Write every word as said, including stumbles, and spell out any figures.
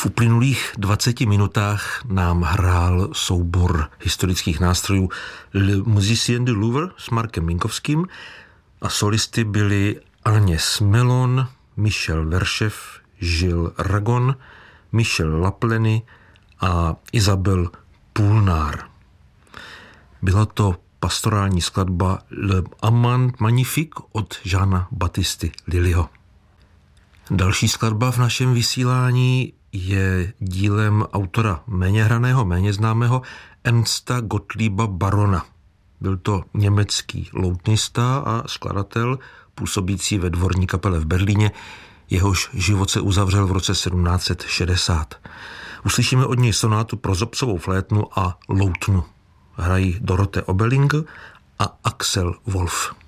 V uplynulých dvaceti minutách nám hrál soubor historických nástrojů Le Musicien du Louvre s Markem Minkovským a solisty byli Agnès Mellon, Michel Veršev, Gilles Ragon, Michel Lapleny a Isabelle Poulnard. Byla to pastorální skladba Le Amant Magnifique od Jeana Baptisty Lillyho. Další skladba v našem vysílání je dílem autora méně hraného, méně známého Ernsta Gottlieba Barona. Byl to německý loutnista a skladatel, působící ve dvorní kapele v Berlíně, jehož život se uzavřel v roce sedmnáct set šedesát. Uslyšíme od něj sonátu pro zobcovou flétnu a loutnu. Hrají Dorothee Oberlinger a Axel Wolf.